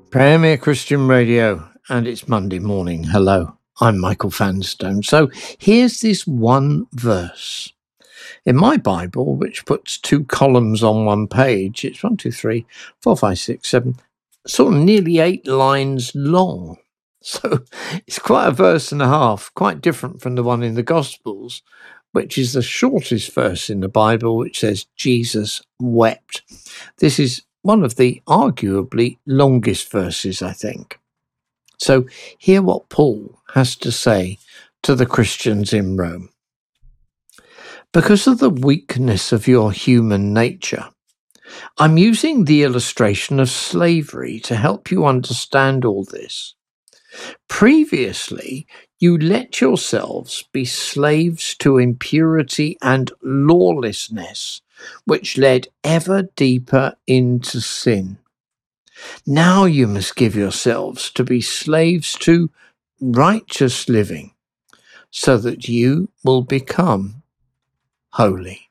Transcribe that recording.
Premier Christian Radio, and it's Monday morning. Hello, I'm Michael Fanstone. So here's this one verse. In my Bible, which puts two columns on one page, it's 1, 2, 3, 4, 5, 6, 7, sort of nearly 8 lines long. So it's quite a verse and a half, quite different from the one in the Gospels, which is the shortest verse in the Bible, which says Jesus wept. This is one of the arguably longest verses, I think. So hear what Paul has to say to the Christians in Rome. Because of the weakness of your human nature, I'm using the illustration of slavery to help you understand all this. Previously, you let yourselves be slaves to impurity and lawlessness, which led ever deeper into sin. Now you must give yourselves to be slaves to righteous living, so that you will become holy.